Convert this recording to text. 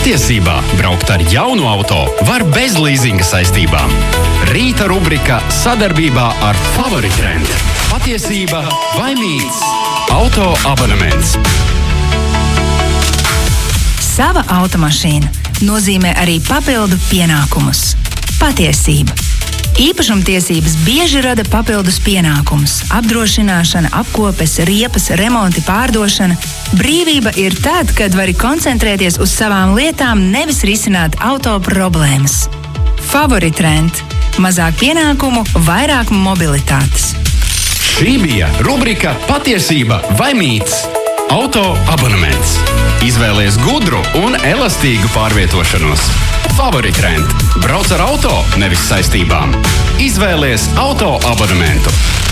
Patiesībā braukt ar jaunu auto var bez līzinga saistībām. Rīta rubrika sadarbībā ar Favoritrend. Patiesība vai mīts? Auto abonements. Sava automašīna nozīmē arī papildu pienākumus. Patiesība. Īpašumtiesības bieži rada papildus pienākumus. Apdrošināšana, apkopes, riepas, remonti, pārdošana. Brīvība ir tad, kad vari koncentrēties uz savām lietām, nevis risināt auto problēmas. Favoritrend. Mazāk pienākumu, vairāk mobilitātes. Šī bija rubrika Patiesība vai mīts? Auto abonements. Izvēlies gudru un elastīgu pārvietošanos. Favoritrend. Brauc ar auto, nevis saistībām. Izvēlies auto abonementu.